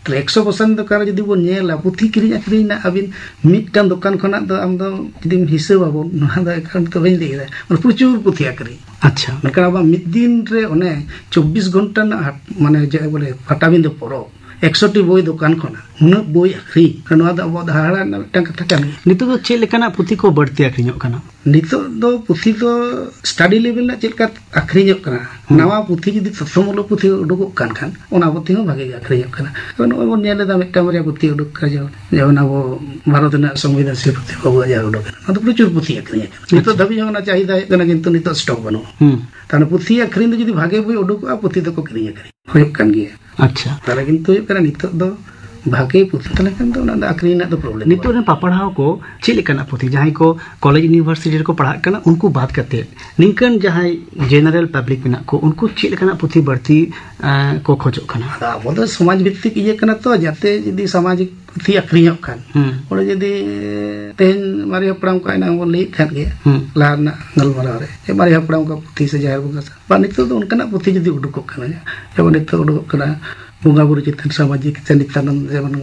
তাহলে 100% দোকানে যদি বন নেলা পুঁথি কিরিং আখরিং না আবিন মিদটাং দোকান খনা ᱫᱚ ᱟᱢ ᱫᱚ ᱡᱩᱫᱤᱢ ᱦᱤᱥᱟᱹᱵᱟᱵᱚᱱ ᱱᱚᱣᱟ ᱫᱚ ᱮᱠᱟᱣᱩᱱᱴ ᱫᱚ ᱵᱟᱹᱧ ᱞᱟᱹᱭ ᱮᱫᱟ ᱢᱟᱱᱮ ᱯᱨᱚᱪᱩᱨ ᱯᱩᱛᱷᱤ ᱟᱠᱷᱨᱤᱧ আচ্ছা ᱢᱮᱱᱠᱷᱟᱱ ᱟᱵᱚ ᱢᱤᱫ ᱫᱤᱱ ᱨᱮ ᱚᱱᱮ 24 ঘন্টা ᱨᱮᱱᱟᱜ ᱢᱟᱱᱮ ᱡᱮ ᱵᱚᱞᱮ ᱯᱟᱴᱟᱵᱤᱸᱫᱟᱹ ᱯᱚᱨᱚᱵ 100টি বই দোকান খনা উনাগ বই আখরিং ᱱᱚᱣᱟ ᱫᱚ ᱟᱵᱚ ᱫᱷᱟᱨᱟ ᱨᱮᱱᱟᱜ ᱢᱤᱫᱴᱟᱝ ᱠᱟᱛᱷᱟ ᱠᱟᱱ ᱜᱮᱭᱟ নিতো তো ᱪᱮᱫ ᱞᱮᱠᱟᱱᱟᱜ ᱯᱩᱛᱷᱤ ᱠᱚ ᱵᱟᱹᱲᱛᱤ ᱟᱠᱷᱨᱤᱧᱚᱜ ᱠᱟᱱᱟ ᱱᱤᱛᱚᱜ ᱫᱚ ᱯᱩᱛᱷᱤ ᱫᱚ ᱥᱴᱟᱰᱤ লেভেᱞ ᱨᱮᱱᱟᱜ ᱪᱮᱫ ᱞᱮᱠᱟ ᱟᱠᱷᱨᱤᱧᱚᱜ ᱠᱟᱱᱟ ᱱᱟᱣᱟ ᱯᱩᱛᱷᱤ ᱡᱩᱫᱤ ᱛᱚᱛᱷᱚᱢূᱞᱚᱠ ᱯᱩᱛᱷᱤ ᱩᱰᱩᱠᱚᱜ ᱠᱟᱱ ᱠᱷᱟᱱ ᱚᱱᱟ ᱯᱩᱛᱷᱤ ᱦᱚᱸ ᱵᱷᱟᱜᱮ ᱜᱮ ᱟᱠᱷᱨᱤᱧᱚᱜ ᱠᱟᱱᱟ ᱱᱚᱜᱼᱚᱭ ᱵᱚᱱ ᱧᱮᱞ ᱮᱫᱟ ᱢᱤᱫᱴᱟᱝ ᱵᱟᱨᱭᱟ ᱯᱩᱛᱷᱤ ᱩᱰᱩᱠ ᱠᱟᱱᱟ ᱡᱮᱢᱚᱱ ᱟᱵᱚ ᱵᱷᱟᱨᱚᱛ ᱨᱮᱱᱟᱜ ᱥᱚᱝᱵᱤᱫᱷᱟᱱ ᱯᱩᱛᱷᱤ ᱠᱚ ᱡᱟᱦᱟᱸ ᱩᱰᱩᱠ ᱠᱟᱱᱟ ᱚᱱᱟ ᱫᱚ ᱯᱨᱚᱪᱩᱨ ᱯᱩᱛᱷᱤ ᱟᱠᱷᱨᱤᱧ ᱠᱟᱱᱟ ᱱᱤᱛᱚᱜ ᱫᱷᱟᱹᱵᱤᱡ ᱦᱚᱸ ᱚᱱᱟ ᱪᱟᱦᱤᱫᱟ ᱦᱩᱭᱩᱜ ᱠᱟᱱᱟ ᱠᱤᱱᱛᱩ ᱱᱤᱛᱚᱜ ᱥᱴᱚᱠ ᱵᱟᱹᱱᱩᱜᱼᱟ ᱛᱟᱦᱞᱮ ᱯᱩᱛᱷᱤ ᱟᱠᱷᱨᱤᱧ ᱫᱚ ᱡᱩᱫᱤ ᱵᱷᱟᱜᱮ ᱵᱳᱭ ᱩᱰᱩᱠᱚᱜᱼᱟ ᱯᱩᱛᱷᱤ ᱫᱚᱠᱚ ᱠᱤᱨᱤᱧ ᱟᱠᱷᱨᱤᱧ ᱦᱩᱭᱩᱜ ᱠᱟᱱ ᱜᱮᱭᱟ আচ্ছা ᱛᱟᱦᱞᱮ ᱠᱤᱱᱛᱩ ᱦᱩᱭᱩᱜ ᱠᱟᱱᱟ ᱱᱤᱛᱚᱜ ᱫᱚ ᱵᱷᱟᱜᱮ ᱯᱩᱛᱷᱤ ᱛᱟᱦᱞᱮ ᱠᱷᱟᱱ ᱫᱚ ᱚᱱᱟ ᱫᱚ ᱟᱠᱷᱨᱤᱧ ᱨᱮᱱᱟᱜ ᱫᱚ ᱯᱨᱚᱵᱞᱮᱢ নিতো ᱨᱮᱱ ᱯᱟᱯᱟᱲᱦᱟᱣ ᱠᱚ ᱪᱮᱫ ᱞᱮᱠᱟᱱᱟᱜ ᱯᱩᱛᱷᱤ ᱡᱟᱦᱟᱸᱭ ᱠᱚ ᱠᱚᱞᱮᱡᱽ ᱤᱭᱩᱱᱤᱵᱷᱟᱨᱥᱤᱴᱤ ᱨᱮᱠᱚ ᱯᱟᱲᱦᱟᱜ ᱠᱟᱱᱟ ᱩᱱᱠᱩ ᱵᱟᱫ ᱠᱟᱛᱮ ᱱᱤᱝᱠᱟᱹᱱ ᱡᱟᱦᱟᱸᱭ ᱡᱮᱱᱟᱨᱮᱞ ᱯᱟᱵᱽᱞᱤᱠ ᱢᱮᱱᱟᱜ ᱠᱚ ᱩᱱᱠᱩ ᱪᱮᱫ ᱞᱮᱠᱟᱱᱟᱜ ᱯᱩᱛᱷᱤ ᱵᱟᱹᱲᱛᱤ ᱠᱚ ᱠᱷᱚᱡᱚᱜ ᱠᱟᱱᱟ ᱟᱵᱚ ᱫᱚ ᱥᱚᱢᱟᱡᱽ ᱵᱷᱤত্তিক ᱤᱭᱟᱹ ᱠᱟᱱᱟ ᱛᱚ ᱡᱟᱛᱮ ᱡᱩᱫᱤ ᱥᱟᱢᱟᱡᱤᱠ ᱯᱩᱛᱷᱤ ᱟᱠᱷᱨᱤᱧᱚᱜ ᱠᱷᱟᱱ ᱚᱸᱰᱮ ᱡᱩᱫᱤ ᱛᱮᱦᱮᱧ ᱢᱟᱨᱮ ᱦᱟᱯᱲᱟᱢ ᱠᱚ ᱮᱱᱟᱝ ᱵᱚᱱ ᱞᱟᱹᱭᱮᱫ ᱠᱷᱟᱱ ᱜᱮ ᱞᱟᱦᱟ ᱨᱮᱱᱟᱜ ᱜᱟᱞᱢᱟᱨᱟᱣ ᱨᱮ ᱢᱟᱨᱮ ᱦᱟᱯᱲᱟᱢ ᱠᱚ ᱯᱩᱛᱷᱤ ᱥᱮ ᱡᱟᱦᱮᱨ ᱵᱚᱸᱜᱟ ᱵᱟ ᱱᱤᱛᱚᱜ ᱫᱚ ᱚᱱᱠᱟᱱᱟᱜ ᱯᱩᱛᱷᱤ ᱡᱩᱫᱤ ᱩᱰᱩᱠᱚᱜ ᱠᱟᱱᱟ ᱡᱮᱢᱚᱱ ᱱᱤᱛᱚᱜ ᱩᱰᱩᱠᱚᱜ ᱠᱟᱱᱟ ᱵᱚᱸᱜᱟ ᱵᱩᱨᱩ ᱪᱮᱛᱟᱱ ᱥᱟᱢᱟᱡᱤᱠ ᱪᱟᱱᱤᱛᱟᱱᱚᱱ ᱡᱮᱢᱚᱱ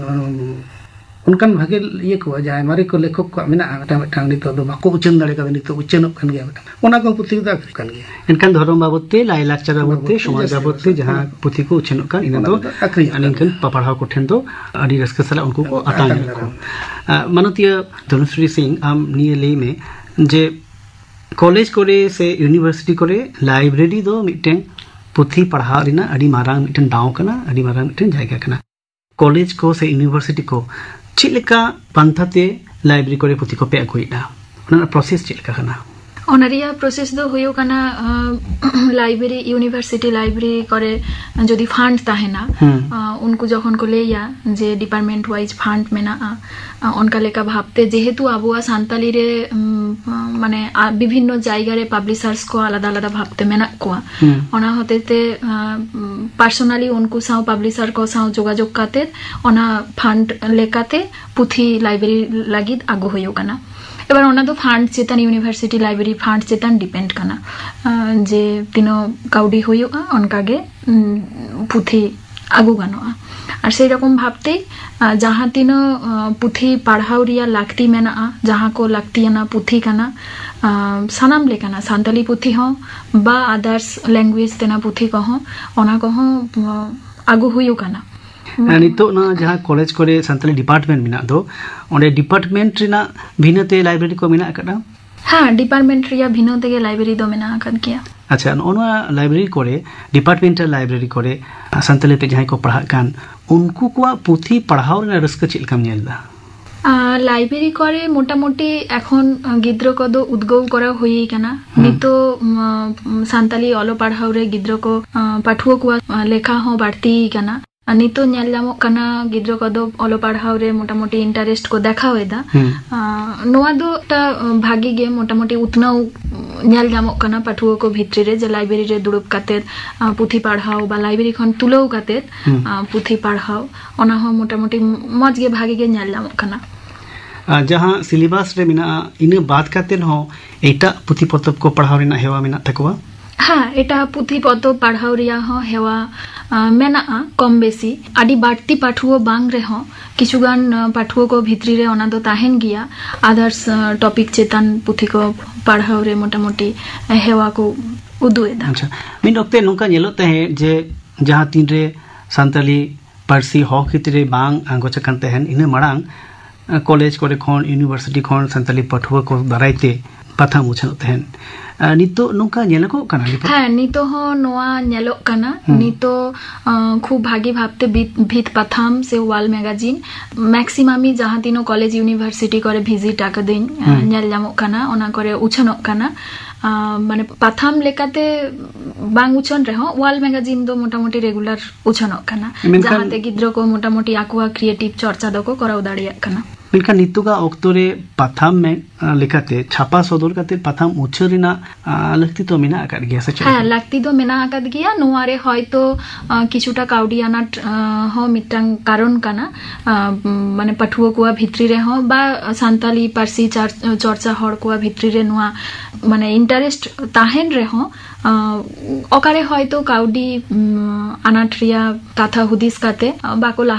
ᱚᱱᱠᱟᱱ ᱵᱷᱟᱜᱮ ᱤᱭᱟᱹ ᱠᱚ ᱡᱟᱦᱟᱸᱭ ᱢᱟᱨᱮ ᱠᱚ ᱞᱮᱠᱷᱚᱠ ᱠᱚᱣᱟᱜ ᱢᱮᱱᱟᱜᱼᱟ ᱢᱤᱫᱴᱟᱝ ᱱᱤᱛᱚᱜ ᱫᱚ ᱵᱟᱠᱚ ᱩᱪᱷᱟᱹᱱ ᱫᱟᱲᱮ ᱠᱟᱫᱟ ᱱᱤᱛᱚᱜ ᱩᱪᱷᱟᱹᱱᱚᱜ ᱠᱟᱱ ᱜᱮᱭᱟ ᱚᱱᱟ ᱠᱚ ᱯᱩᱛᱷᱤ ᱫᱚ ᱟᱠᱷᱨᱤᱧ ᱠᱟᱱ ᱜᱮᱭᱟ ᱮᱱᱠᱷᱟन ᱫᱷᱚᱨᱚᱢ ᱵᱟᱵᱚᱫ ᱛᱮ ᱞᱟᱭ ᱞᱟᱠᱪᱟᱨ ᱵᱟᱵᱚᱫ ᱛᱮ ᱥᱚᱢᱟᱡᱽ ᱵᱟᱵᱚᱫ ᱛᱮ ᱡᱟᱦᱟᱸ ᱯᱩᱛᱷᱤ ᱠᱚ ᱩᱪᱷᱟᱹᱱᱚᱜ ᱠᱟᱱ ᱤᱱᱟᱹ ᱫᱚ ᱱᱤᱝᱠᱟᱹᱱ ᱯᱟᱯᱟᱲᱦᱟᱣ ᱠᱚᱴᱷᱮᱱ ᱫᱚ ᱟᱹᱰᱤ ᱨᱟᱹᱥᱠᱟᱹ ᱥᱟᱞᱟᱜ ᱩᱱᱠᱩ ᱠᱚ ᱟᱛᱟᱝ ᱠᱚ ᱢᱟᱱᱚᱛᱤᱭᱟᱹ ᱫᱷᱚᱱᱩᱥᱨᱤ ᱥᱤᱝ ᱟᱢ ᱱᱤᱭᱟᱹ ᱞᱟᱹᱭ ᱢᱮ ᱡᱮ ᱠᱚᱞᱮᱡᱽ ᱠᱚᱨᱮ ᱥᱮ ᱤᱭᱩᱱᱤᱵᱷᱟᱨᱥᱤᱴᱤ ᱠᱚᱨᱮ ᱞᱟᱭᱵᱨᱮᱨᱤ ᱫᱚ ᱢᱤᱫᱴᱮᱱ ᱯᱩᱛᱷᱤ ᱯᱟᱲᱦᱟᱣ ᱨᱮᱱᱟᱜ ᱟᱹᱰᱤ ᱢᱟᱨᱟᱝ ᱢᱤᱫᱴᱮᱱ ᱫᱟᱣ ᱠᱟᱱᱟ ᱟᱹᱰᱤ ᱢᱟᱨᱟᱝ ᱢᱤᱫᱴᱮᱱ ᱡᱟᱭᱜᱟ ᱠᱟᱱᱟ ᱠᱚᱞᱮᱡᱽ ᱠᱚ ᱥᱮ ᱤᱭᱩᱱᱤᱵᱷᱟᱨᱥᱤᱴᱤ ᱠᱚ ᱪᱮᱫ ᱞᱮᱠᱟ ᱯᱟᱱᱛᱷᱟᱛᱮ ᱞᱟᱭᱵᱨᱮᱨᱤ ᱠᱚᱨᱮ ᱯᱩᱛᱷᱤ ᱠᱚᱯᱮ ᱟᱹᱜᱩᱭᱮᱫᱟ ᱚᱱᱟ ᱯᱨᱚᱥᱮᱥ ᱪᱮᱫ ᱞᱮᱠᱟ ᱠᱟᱱᱟ ᱚᱱᱟ ᱨᱮᱭᱟᱜ ᱯᱨᱚᱥᱮᱥ ᱫᱚ ᱦᱩᱭᱩᱜ ᱠᱟᱱᱟ ᱞᱟᱭᱵᱨᱮᱨᱤ ᱤᱭᱩᱱᱤᱵᱷᱟᱨᱥᱤᱴᱤ ᱞᱟᱭᱵᱨᱮᱨᱤ ᱠᱚᱨᱮ ᱡᱩᱫᱤ ᱯᱷᱟন্ড ᱛᱟᱦᱮᱱᱟ ᱩᱱᱠᱩ ᱡᱚᱠᱷᱚᱱ ᱠᱚ ᱞᱟᱹᱭᱟ ᱡᱮ ᱰᱤᱯᱟᱨᱴᱢᱮন্ট ওয়াইজ ᱯᱷᱟন্ড ᱢᱮᱱᱟᱜᱼᱟ ᱚᱱᱠᱟ ᱞᱮᱠᱟ ᱵᱷᱟᱵᱛᱮ যেহেতু আবুয়া সান্তালি রে মানে বিভিন্ন জায়গা রে পাবলিশার্স কো আলাদা আলাদা ভাবতে মেনাক কোয়া ওনা হতেতে পার্সোনালি উনকু সাও পাবলিশার কো সাও যোগাযোগ কাতে ওনা ফান্ড লেকাতে পুথি লাইব্রেরি লাগিদ আগু হইও কানা এবার ওনা তো ফান্ড চেতান ইউনিভার্সিটি লাইব্রেরি ফান্ড চেতান ডিপেন্ড কানা যে তিনো কাউডি হইও অনকাগে পুথি আগু গানোয়া আর সেই রকম ভাবতে যাহা তিনো পুথি পাড়হাও রিয়া লাকতি মেনা যাহা কো লাকতিয়ানা পুথি কানা সানাম লেকানা সান্তালি পুথি হো বা আদার্স ল্যাঙ্গুয়েজ তেনা পুথি কহ ওনা কহ আগু হইও কানা নিতো না যাহা কলেজ করে সান্তালি ডিপার্টমেন্ট মেনা দো ওনে ডিপার্টমেন্ট রিনা ভিন্নতে লাইব্রেরি কো মেনা কাটা হ্যাঁ ডিপার্টমেন্ট রিয়া ভিন্ন থেকে লাইব্রেরি দো মেনা কাদ কিয়া আচ্ছা ওনা লাইব্রেরি করে ডিপার্টমেন্টাল লাইব্রেরি করে সান্তালি তে যাহাই কো পড়া কান উনকু কোয়া পুথি পড়াও রে রস্ক চিলকাম নেলদা লাইব্রেরি করে মোটামুটি এখন গিদ্র কদ উদ্গৌ করা হইই কানা নিতো সান্তালি অলো পড়াও রে গিদ্র কো পাঠুয়া কোয়া লেখা হ বাড়তি কানা নিতো ñel ᱧᱟᱢᱚᱜ ᱠᱟᱱᱟ ᱜᱤᱫᱽᱨᱟᱹ ᱠᱚᱫᱚ ᱚᱞᱚ ᱯᱟᱲᱦᱟᱣ ᱨᱮ ᱢᱚᱴᱟᱢᱩᱴᱤ ᱤᱱᱴᱟᱨᱮᱥᱴ ᱠᱚ ᱫᱮᱠᱷᱟᱣ ᱮᱫᱟ ᱱᱚᱣᱟ ᱫᱚ ᱮᱴᱟ ᱵᱷᱟᱜᱤ ᱜᱮ ᱢᱚᱴᱟᱢᱩᱴᱤ ᱩᱛᱱᱟᱹᱣ ñel ᱧᱟᱢᱚᱜ ᱠᱟᱱᱟ ᱯᱟᱴᱷᱩᱣᱟᱹ ᱠᱚ ᱵᱷᱤᱛᱨᱤ ᱨᱮ ᱡᱮ ᱞᱟইᱵᱨᱮᱨᱤ ᱨᱮ ᱫᱩᱲᱩᱵ ᱠᱟᱛᱮ ᱯᱩᱛᱷᱤ ᱯᱟᱲᱦᱟᱣ ᱵᱟ ᱞᱟইᱵᱨᱮᱨᱤ ᱠᱷᱚᱱ ᱛᱩᱞᱟᱹᱣ ᱠᱟᱛᱮ ᱯᱩᱛᱷᱤ ᱯᱟᱲᱦᱟᱣ ᱚᱱᱟ ᱦᱚᱸ ᱢᱚᱴᱟᱢᱩᱴᱤ ᱢᱚᱡᱽ ᱜᱮ ᱵᱷᱟᱜᱤ ᱜᱮ ñel ᱧᱟᱢᱚᱜ ᱠᱟᱱᱟ ᱡᱟᱦᱟᱸ ᱥᱤᱞᱮᱵᱟᱥ ᱨᱮ ᱢᱮᱱᱟᱜᱼᱟ ᱤᱱᱟᱹ ᱵᱟᱫ ᱠᱟᱛᱮ ᱦᱚᱸ ᱮᱴᱟᱜ ᱯᱩᱛᱷᱤ ᱯᱚᱛᱚᱵ ᱠᱚ ᱯᱟᱲᱦᱟᱣ ᱨᱮᱱᱟᱜ ᱦᱮᱣᱟ ᱢᱮᱱᱟᱜ ᱛᱟᱠᱚᱣᱟ ᱦᱮᱸ ᱮᱴᱟᱜ ᱯᱩᱛᱷᱤ ᱯᱚᱛᱚᱵ ᱯᱟᱲᱦᱟᱣ ᱨᱮᱭᱟᱜ ᱦᱚᱸ ᱦᱮᱣᱟ মেনাআ কম বেশি আডি বাড়তি পাঠুয়া বাং রেহ কিছুগান পাঠুয়া কো ভিতরি রে ওনা দো তাহেন গিয়া আদার্স টপিক চেতান পুথি কো পড়াও রে মোটামুটি হেওয়া কো উদুয়েদা আচ্ছা মিন অক্তে নঙ্কা ñelot তাহে যে যাহা তিন রে সান্তালি পার্সি হক ভিতরে বাং আঙ্গোচা কান তাহেন ইনে মারাং কলেজ করে খন ইউনিভার্সিটি খন সান্তালি পাঠুয়া কো দারাইতে পাথা মুছানো তাহেন নিতো নঙ্কা ñeloko কানা হ্যাঁ নিতো হ নোয়া ñelok কানা নিতো খুব ভাগি ভাবতে ভিত পাথাম সে ওয়াল ম্যাগাজিন ম্যাক্সিমামি যাহা তিনো কলেজ ইউনিভার্সিটি করে ভিজিট আকা দিন ñel ᱧamok কানা ওনা করে উছানক কানা মানে পাথাম লেকাতে বাং উছন রেহ ওয়াল ম্যাগাজিন দো মোটামুটি রেগুলার উছানক কানা যাহাতে গিদ্র কো মোটামুটি আকুয়া ক্রিয়েটিভ চর্চা দকো করাও দাড়িয়া কানা মেনখান নিতুগা অক্তরে পাথাম লেখাতে ছাপা সদর কাতে পাথাম উচ্চরিনা লাক্তি তো মেনা আকার গিয়া সে হ্যাঁ লাক্তি তো মেনা আকার গিয়া নোয়ারে হয়তো কিছুটা কাউডি আনাট হ মিটাং কারণ কানা মানে পাঠুয়া কোয়া ভিতরি রে হ বা সান্তালি পার্সি চর্চা হড় কোয়া ভিতরি রে নোয়া মানে ইন্টারেস্ট তাহেন রে হ অকারে হয়তো কাউডি আনাট রিয়া কাথা হুদিস কাতে বাকো